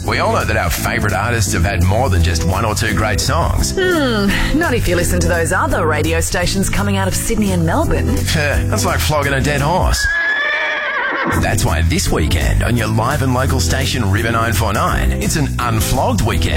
We all know that our favourite artists have had more than just one or two great songs. Not if you listen to those other radio stations coming out of Sydney and Melbourne. That's like flogging a dead horse. That's why this weekend on your live and local station River 949, it's an unflogged weekend.